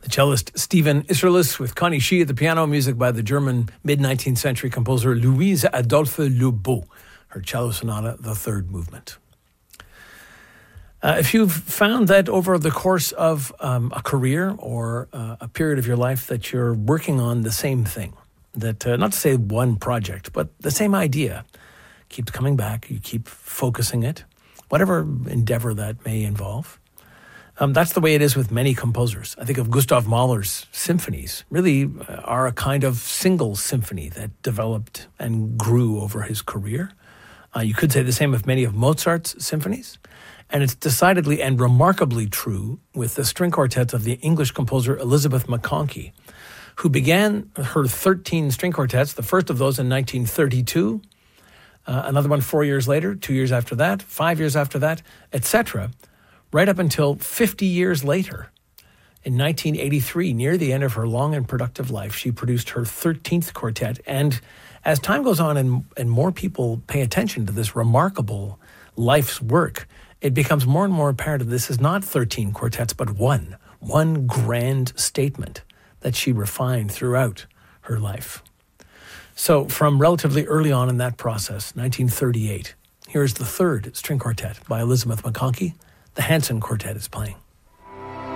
The cellist Stephen Isserlis with Connie Shee at the piano, music by the German mid-19th century composer Louise Adolphe Lebeau, her cello sonata, the third movement. If you've found that over the course of a career or a period of your life that you're working on the same thing, that not to say one project, but the same idea keeps coming back, you keep focusing it, whatever endeavor that may involve, that's the way it is with many composers. I think of Gustav Mahler's symphonies really are a kind of single symphony that developed and grew over his career. You could say the same of many of Mozart's symphonies. And it's decidedly and remarkably true with the string quartets of the English composer Elizabeth McConkie, who began her 13 string quartets, the first of those in 1932, another one 4 years later, 2 years after that, 5 years after that, etc., right up until 50 years later. In 1983, near the end of her long and productive life, she produced her 13th quartet. And as time goes on and more people pay attention to this remarkable life's work, it becomes more and more apparent that this is not 13 quartets, but one grand statement that she refined throughout her life. So from relatively early on in that process, 1938, here's the third string quartet by Elizabeth McConkie. The Hanson Quartet is playing.